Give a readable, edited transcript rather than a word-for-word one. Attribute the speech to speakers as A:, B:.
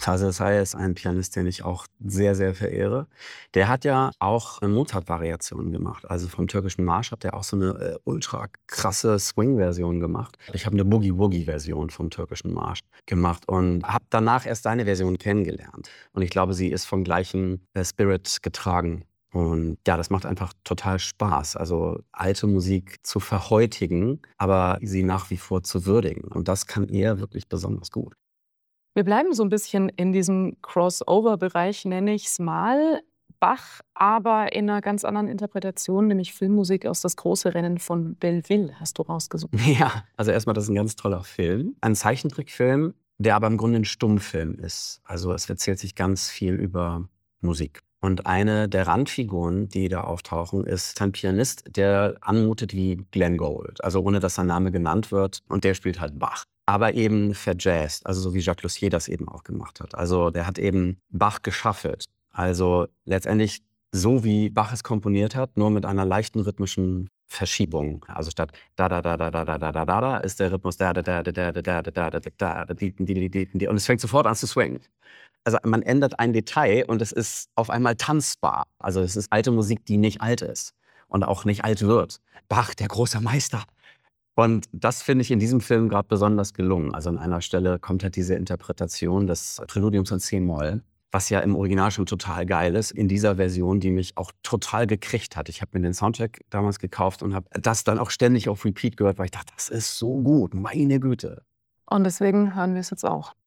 A: Taze Say ist ein Pianist, den ich auch sehr, sehr verehre. Der hat ja auch Mozart-Variationen gemacht. Also vom Türkischen Marsch hat er auch so eine ultra krasse Swing-Version gemacht. Ich habe eine Boogie-Woogie-Version vom Türkischen Marsch gemacht und habe danach erst seine Version kennengelernt. Und ich glaube, sie ist vom gleichen Spirit getragen. Und ja, das macht einfach total Spaß. Also alte Musik zu verheutigen, aber sie nach wie vor zu würdigen. Und das kann er wirklich besonders gut.
B: Wir bleiben so ein bisschen in diesem Crossover-Bereich, nenne ich's mal. Bach, aber in einer ganz anderen Interpretation, nämlich Filmmusik aus „Das große Rennen von Belleville" hast du rausgesucht.
A: Ja, also erstmal, das ist ein ganz toller Film. Ein Zeichentrickfilm, der aber im Grunde ein Stummfilm ist. Also, es erzählt sich ganz viel über Musik. Und eine der Randfiguren, die da auftauchen, ist ein Pianist, der anmutet wie Glenn Gould, also ohne dass sein Name genannt wird, und der spielt halt Bach. Aber eben verjazzt, also so wie Jacques Lussier das eben auch gemacht hat. Also, der hat eben Bach geschaffelt. Also, letztendlich so, wie Bach es komponiert hat, nur mit einer leichten rhythmischen Verschiebung. Also statt da da da da da da da da da da ist der Rhythmus da da da da da da da da da da da di und es fängt sofort an zu swingen. Also man ändert ein Detail und es ist auf einmal tanzbar. Also es ist alte Musik, die nicht alt ist und auch nicht alt wird. Bach, der große Meister. Und das finde ich in diesem Film gerade besonders gelungen. Also an einer Stelle kommt halt diese Interpretation des Präludiums in C-Moll, was ja im Original schon total geil ist, in dieser Version, die mich auch total gekriegt hat. Ich habe mir den Soundtrack damals gekauft und habe das dann auch ständig auf Repeat gehört, weil ich dachte, das ist so gut, meine Güte.
B: Und deswegen hören wir es jetzt auch.